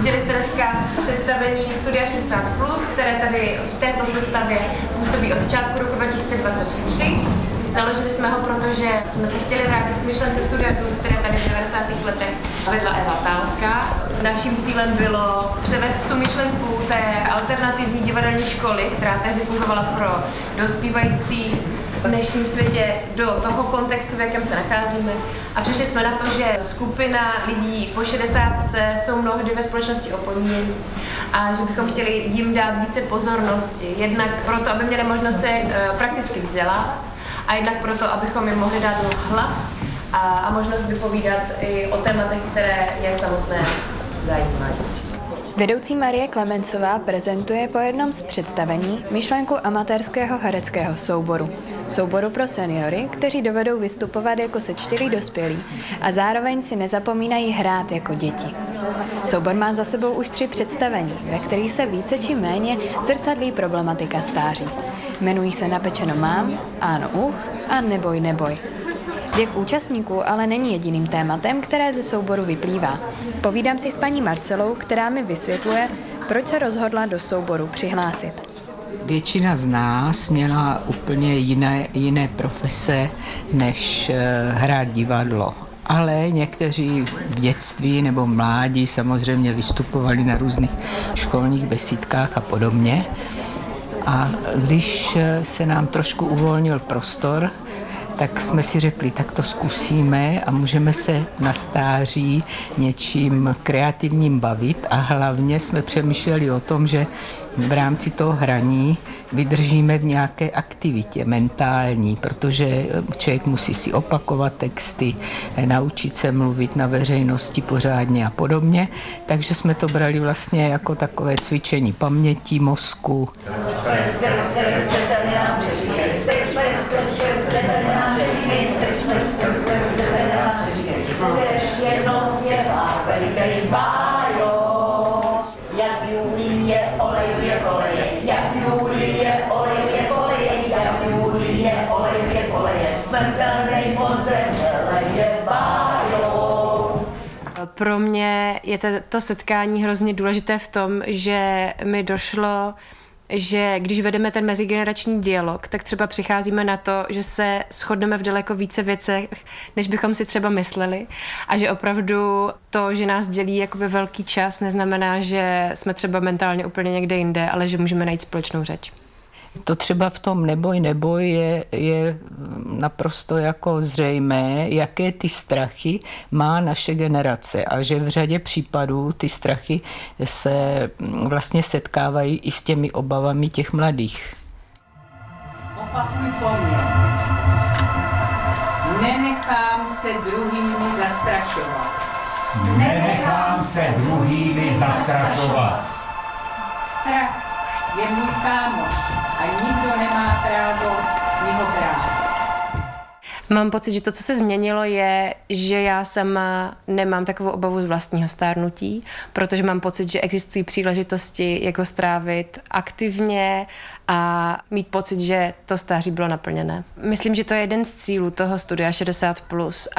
Viděli jste dneska představení Studia 60+, které tady v této sestavě působí od začátku roku 2023. Založili jsme ho, protože jsme se chtěli vrátit k myšlence Studia, které tady v 90. letech vedla Eva Tálská. Naším cílem bylo převést tu myšlenku té alternativní divadelní školy, která tehdy fungovala pro dospívající v dnešním světě, do toho kontextu, v jakém se nacházíme. A přišli jsme na to, že skupina lidí po 60 jsou mnohdy ve společnosti opomíjení a že bychom chtěli jim dát více pozornosti. Jednak proto, aby měli možnost se prakticky vzdělat, a jednak proto, abychom jim mohli dát hlas a možnost vypovídat i o tématech, které je samotné zajímají. Vedoucí Marie Klemencová prezentuje po jednom z představení myšlenku amatérského hereckého souboru. Souboru pro seniory, kteří dovedou vystupovat jako sečtělí dospělí a zároveň si nezapomínají hrát jako děti. Soubor má za sebou už 3 představení, ve kterých se více či méně zrcadlí problematika stáří. Jmenují se Napečeno mám, Áno a Neboj, neboj. Věk účastníků ale není jediným tématem, které ze souboru vyplývá. Povídám si s paní Marcelou, která mi vysvětluje, proč se rozhodla do souboru přihlásit. Většina z nás měla úplně jiné profese, než hrát divadlo. Ale někteří v dětství nebo mládí samozřejmě vystupovali na různých školních besídkách a podobně. A když se nám trošku uvolnil prostor, tak jsme si řekli, tak to zkusíme a můžeme se na stáří něčím kreativním bavit a hlavně jsme přemýšleli o tom, že v rámci toho hraní vydržíme v nějaké aktivitě mentální, protože člověk musí si opakovat texty, naučit se mluvit na veřejnosti pořádně a podobně, takže jsme to brali vlastně jako takové cvičení paměti, mozku. Pro mě je to setkání hrozně důležité v tom, že mi došlo, že když vedeme ten mezigenerační dialog, tak třeba přicházíme na to, že se shodneme v daleko více věcech, než bychom si třeba mysleli a že opravdu to, že nás dělí jakoby velký čas, neznamená, že jsme třeba mentálně úplně někde jinde, ale že můžeme najít společnou řeč. To třeba v tom Neboj, neboj je naprosto jako zřejmé, jaké ty strachy má naše generace a že v řadě případů ty strachy se vlastně setkávají i s těmi obavami těch mladých. Opakuj po mně. Nenechám se druhými zastrašovat. Nenechám se druhými zastrašovat. Strach je můj kámoš a nikdo nemá právo mi ho brát. Mám pocit, že to, co se změnilo, je, že já sama nemám takovou obavu z vlastního stárnutí, protože mám pocit, že existují příležitosti, jak ho strávit aktivně a mít pocit, že to stáří bylo naplněné. Myslím, že to je jeden z cílů toho Studia 60+.